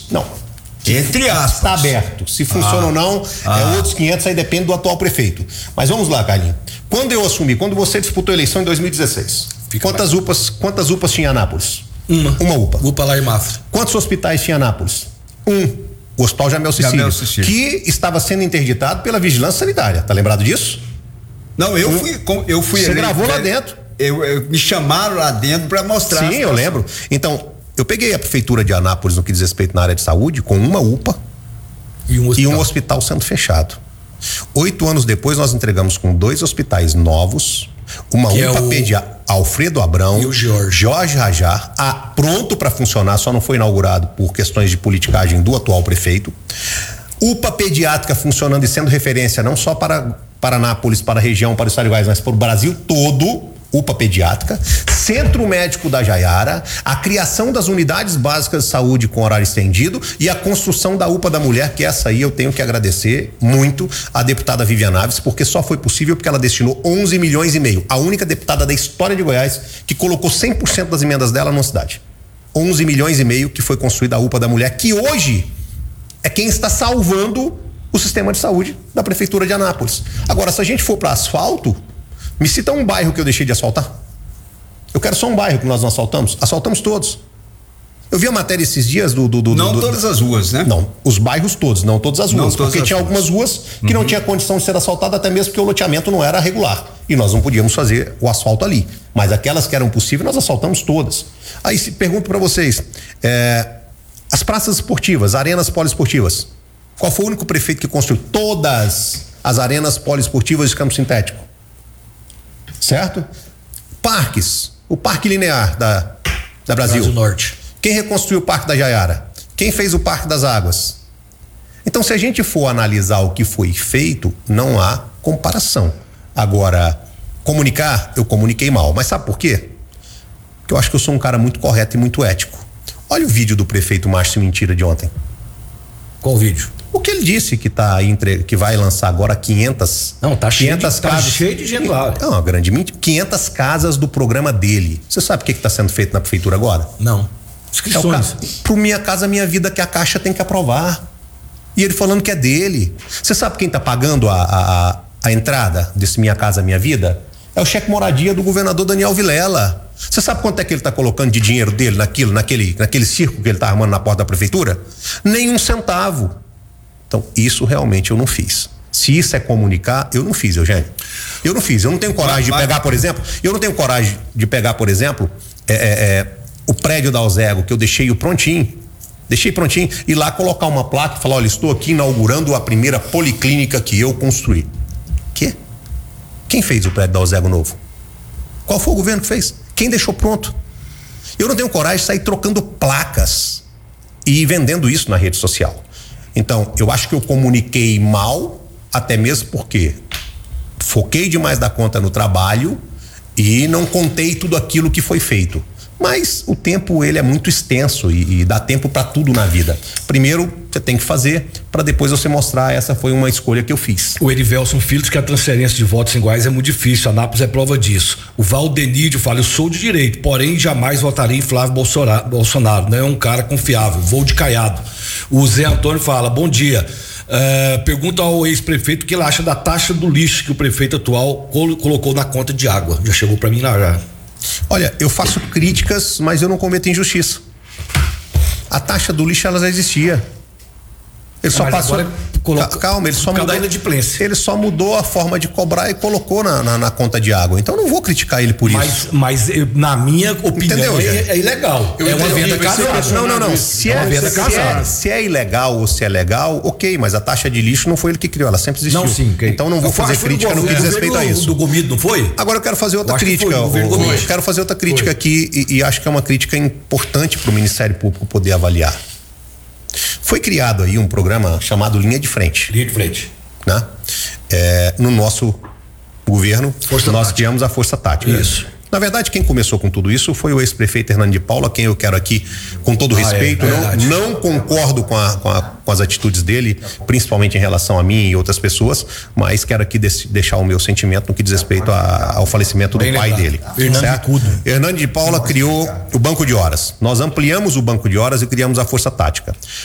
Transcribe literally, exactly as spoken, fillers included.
Não. Entre aspas. Está aberto. Se funciona ah, ou não, ah. é outros quinhentos, aí depende do atual prefeito. Mas vamos lá, Carlinhos. Quando eu assumi, quando você disputou a eleição em dois mil e dezesseis, Fica quantas mais. UPAs, quantas UPAs tinha em Anápolis? Uma. Uma UPA. UPA lá em Mafra. Quantos hospitais tinha em Anápolis? Um. O Hospital Jamel Cecílio, que estava sendo interditado pela Vigilância Sanitária. Tá lembrado disso? Não, eu um, fui, eu fui. Você gravou lá dentro? Eu, eu me chamaram lá dentro para mostrar. Sim, eu lembro. Então, eu peguei a prefeitura de Anápolis no que diz respeito na área de saúde com uma UPA e um hospital, e um hospital sendo fechado. Oito anos depois nós entregamos com dois hospitais novos, uma que UPA é o... pediátrica Alfredo Abrão e o Jorge, Jorge Rajar, a, pronto para funcionar, só não foi inaugurado por questões de politicagem do atual prefeito. UPA pediátrica funcionando e sendo referência não só para para Anápolis, para a região, para o estado de Goiás, mas para o Brasil todo. UPA pediátrica, Centro Médico da Jaiara, a criação das unidades básicas de saúde com horário estendido e a construção da UPA da mulher, que essa aí eu tenho que agradecer muito à deputada Vivian Naves, porque só foi possível porque ela destinou onze milhões e meio, a única deputada da história de Goiás que colocou cem por cento das emendas dela na cidade. onze milhões e meio que foi construída a UPA da mulher, que hoje é quem está salvando o sistema de saúde da prefeitura de Anápolis. Agora, se a gente for para asfalto, me cita um bairro que eu deixei de asfaltar. Eu quero só um bairro que nós não asfaltamos. Asfaltamos todos. Eu vi a matéria esses dias do... do, do não do, todas do, as ruas, né? Não, os bairros todos, não todas as ruas. Porque tinha ruas. algumas ruas que uhum. não tinha condição de ser asfaltada, até mesmo porque o loteamento não era regular. E nós não podíamos fazer o asfalto ali. Mas aquelas que eram possíveis, nós asfaltamos todas. Aí se pergunto para vocês, é, as praças esportivas, arenas poliesportivas, qual foi o único prefeito que construiu todas as arenas poliesportivas de campo sintético? Certo? Parques, o Parque Linear da, da Brasil. Brasil Norte. Quem reconstruiu o Parque da Jaiara? Quem fez o Parque das Águas? Então, se a gente for analisar o que foi feito, não há comparação. Agora, comunicar, eu comuniquei mal. Mas sabe por quê? Porque eu acho que eu sou um cara muito correto e muito ético. Olha o vídeo do prefeito Márcio Mentira de ontem. Qual vídeo? O que ele disse que tá entre, que vai lançar agora quinhentas. Não, tá cheio quinhentas de, casas. Tá cheio de gente lá. É uma grande mentira. quinhentas casas do programa dele. Você sabe o que está sendo feito na prefeitura agora? Não. Inscrições. É pro Minha Casa Minha Vida, que a Caixa tem que aprovar. E ele falando que é dele. Você sabe quem tá pagando a, a, a entrada desse Minha Casa Minha Vida? É o cheque moradia do governador Daniel Vilela. Você sabe quanto é que ele tá colocando de dinheiro dele naquilo, naquele, naquele circo que ele tá armando na porta da prefeitura? Nenhum centavo. Então, isso realmente eu não fiz. Se isso é comunicar, eu não fiz, Eugênio. Eu não fiz. Eu não tenho coragem vai, vai. de pegar, por exemplo, eu não tenho coragem de pegar, por exemplo, é, é, é, o prédio da Alzego, que eu deixei o prontinho. Deixei prontinho e lá colocar uma placa e falar, olha, estou aqui inaugurando a primeira policlínica que eu construí. Quê? Quem fez o prédio da Alzego novo? Qual foi o governo que fez? Quem deixou pronto? Eu não tenho coragem de sair trocando placas e vendendo isso na rede social. Então, eu acho que eu comuniquei mal, até mesmo porque foquei demais da conta no trabalho e não contei tudo aquilo que foi feito. Mas o tempo, ele é muito extenso e, e dá tempo para tudo na vida. Primeiro, você tem que fazer para depois você mostrar, essa foi uma escolha que eu fiz. O Erivelson Filho diz que a transferência de votos em Goiás é muito difícil, Anápolis é prova disso. O Valdenídio fala, eu sou de direito, porém jamais votarei em Flávio Bolsonaro, não é um cara confiável, vou de caiado. O Zé Antônio fala, bom dia, uh, pergunta ao ex-prefeito o que ele acha da taxa do lixo que o prefeito atual col- colocou na conta de água, já chegou para mim lá já. Olha, eu faço críticas, mas eu não cometo injustiça. A taxa do lixo, ela já existia. Ele só mas passou. Colocou, calma, ele só mudou. Ele só mudou a forma de cobrar e colocou na, na, na conta de água. Então eu não vou criticar ele por mas, isso. Mas eu, na minha opinião, entendeu, é, é ilegal. Eu é uma venda casada. Não, não, não. Se é, é, uma venda se, casada. é, se é ilegal ou se é legal, ok, mas a taxa de lixo não foi ele que criou, ela sempre existiu. Não, sim. Okay. Então não vou eu fazer crítica no que diz respeito a isso. Do Gomido, não foi? Agora eu quero fazer outra eu crítica. Foi, eu, eu quero fazer outra crítica foi. aqui e, e acho que é uma crítica importante para o Ministério Público poder avaliar. Foi criado aí um programa chamado Linha de Frente. Linha de Frente. Né? É, no nosso governo, Força nós tática. criamos a Força Tática. Isso. Na verdade, quem começou com tudo isso foi o ex-prefeito Hernando de Paula, quem eu quero aqui, com todo ah, respeito, é, não, não concordo com, a, com, a, com as atitudes dele, principalmente em relação a mim e outras pessoas, mas quero aqui de, deixar o meu sentimento no que diz respeito a, ao falecimento do Bem pai lembrado. dele. Hernando de Hernando de Paula criou o Banco de Horas. Nós ampliamos o Banco de Horas e criamos a Força Tática.